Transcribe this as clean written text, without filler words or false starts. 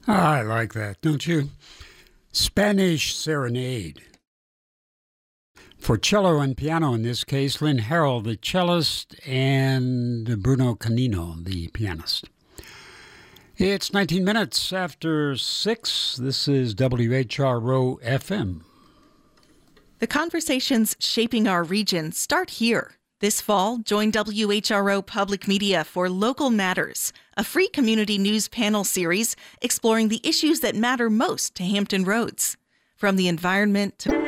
I like that, don't you? Spanish Serenade. For cello and piano in this case, Lynn Harrell, the cellist, and Bruno Canino, the pianist. It's 19 minutes after 6. This is WHRO FM. The conversations shaping our region start here. This fall, join WHRO Public Media for Local Matters, a free community news panel series exploring the issues that matter most to Hampton Roads. From the environment to